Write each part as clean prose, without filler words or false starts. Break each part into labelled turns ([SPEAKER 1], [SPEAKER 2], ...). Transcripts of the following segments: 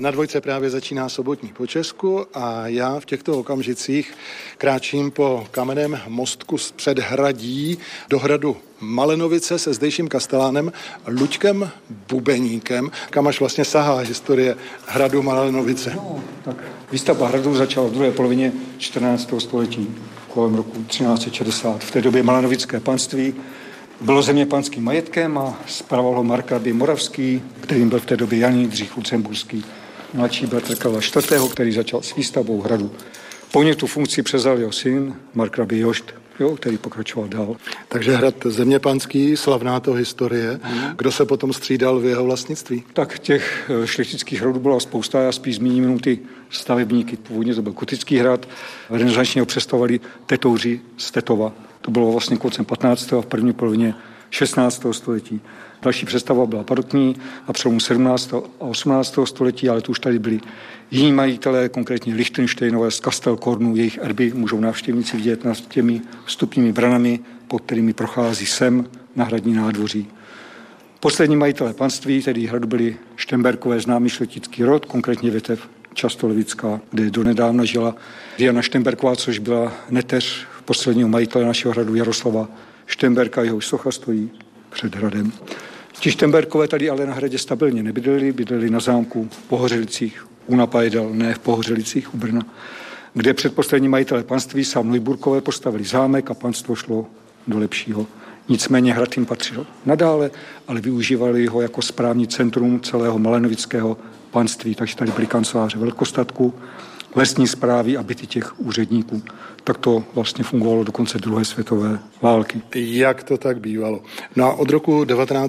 [SPEAKER 1] Na Dvojce právě začíná sobotní po Česku a já v těchto okamžicích kráčím po kamenném mostku z předhradí do hradu Malenovice se zdejším kastelánem Luďkem Bubeníkem, kam až vlastně sahá historie hradu Malenovice.
[SPEAKER 2] No, tak výstavba hradu začala v druhé polovině 14. století, kolem roku 1360. V té době Malenovické panství bylo zeměpanským majetkem a spravovalo markrabí Moravský, kterým byl v té době Jan Jindřich Lucemburský, mladší bratr Karla IV., který začal s výstavbou hradu. Po něm tu funkci převzal jeho syn, markrabí Jošt, který pokračoval dál.
[SPEAKER 1] Takže hrad zeměpanský, slavná to historie. Kdo se potom střídal v jeho vlastnictví?
[SPEAKER 2] Tak těch šlechtických hradů byla spousta, já spíš zmíním jenom ty stavebníky. Původně to byl gotický hrad, renesančně ho představovali tetouři z Tetova. To bylo vlastně koncem 15. a v první polovině 16. století. Další přestava byla barokní a přelomu 17. a 18. století, ale tu už tady byli jiní majitelé, konkrétně Lichtenštejnové z Kastelkornu. Jejich erby můžou návštěvníci vidět nad těmi vstupními branami, pod kterými prochází sem na hradní nádvoří. Poslední majitelé panství, tedy hradu, byli Štemberkové, známý šlechtický rod, konkrétně větev Častolevická, kde donedávna žila Diana Štemberková, což byla neteř posledního majitele našeho hradu Jaroslava Štemberka, jehož socha stojí před hradem. Ti Štemberkové tady ale na hradě stabilně bydleli na zámku v Pohořelicích, u Napajedel, ne v Pohořelicích u Brna, kde předposlední majitelé panství sám Neuburkové postavili zámek a panstvo šlo do lepšího. Nicméně hrad jim patřil nadále, ale využívali ho jako správní centrum celého malenovického panství, takže tady byly kanceláře velkostatku, lesní správy a byty těch úředníků. Tak to vlastně fungovalo do konce druhé světové války.
[SPEAKER 1] Jak to tak bývalo? No a od roku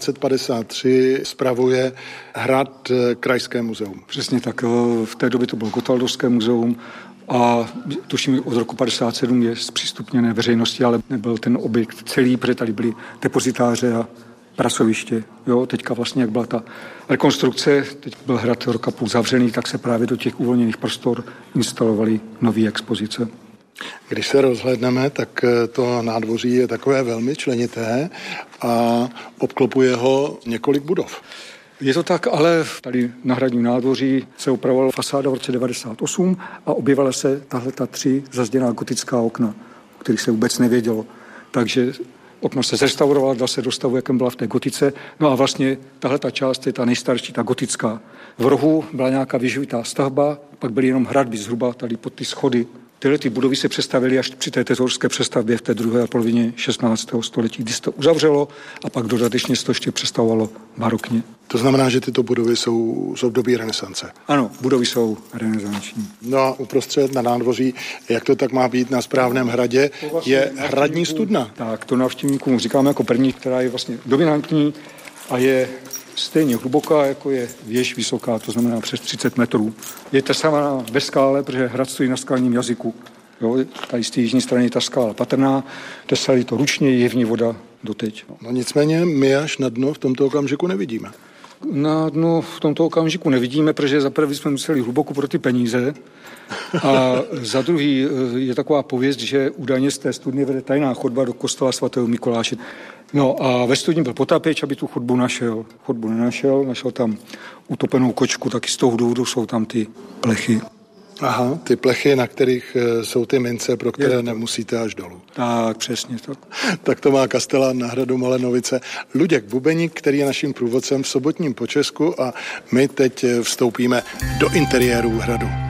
[SPEAKER 1] 1953 spravuje hrad Krajské muzeum.
[SPEAKER 2] Přesně tak. V té době to bylo Gotwaldovské muzeum a tuším od roku 1957 je zpřístupněné veřejnosti, ale nebyl ten objekt celý, protože tady byly depozitáře a pracoviště. Teďka vlastně, jak byla ta rekonstrukce, teď byl hrad roka půl zavřený, tak se právě do těch uvolněných prostor instalovaly nové expozice.
[SPEAKER 1] Když se rozhlédneme, tak to nádvoří je takové velmi členité a obklopuje ho několik budov.
[SPEAKER 2] Je to tak, ale tady na hradním nádvoří se opravovala fasáda v roce 1998 a objevila se tahleta 3 zazděná gotická okna, o kterých se vůbec nevědělo. Takže okno se zrestaurovalo, dal se do stavu, jakém byla v té gotice. No a vlastně tahleta část je ta nejstarší, ta gotická. V rohu byla nějaká věžovitá stavba, pak byly jenom hradby zhruba tady pod ty schody. Tyhle ty budovy se přestavily až při té tetorské přestavbě v té druhé polovině 16. století, kdy se to uzavřelo a pak dodatečně se to ještě přestavovalo barokně.
[SPEAKER 1] To znamená, že tyto budovy jsou z období renesance.
[SPEAKER 2] Ano, budovy jsou renesanční.
[SPEAKER 1] No a uprostřed na nádvoří, jak to tak má být na správném hradě, je hradní studna.
[SPEAKER 2] Tak, to návštěvníkům říkáme jako první, která je vlastně dominantní a je stejně hluboká, jako je věž vysoká, to znamená přes 30 metrů. Je tesovaná ve skále, protože hrad stojí na skalním jazyku. Tady z té jižní strany je ta skála patrná, tesali to ručně, je v ní voda doteď.
[SPEAKER 1] No nicméně my až na dno v tomto okamžiku nevidíme.
[SPEAKER 2] Na dno v tomto okamžiku nevidíme, protože za prvé jsme museli hluboko pro ty peníze a za druhý je taková pověst, že údajně z té studny vede tajná chodba do kostela svatého Mikuláše. No a ve studni byl potápěč, aby tu chodbu našel. Chodbu nenašel, našel tam utopenou kočku, taky z toho důvodu jsou tam ty plechy.
[SPEAKER 1] Aha, ty plechy, na kterých jsou ty mince, pro které nemusíte až dolů.
[SPEAKER 2] Tak, přesně tak.
[SPEAKER 1] Tak to má kastelán na hradu Malenovice Luděk Bubeník, který je naším průvodcem v sobotním po Česku a my teď vstoupíme do interiéru hradu.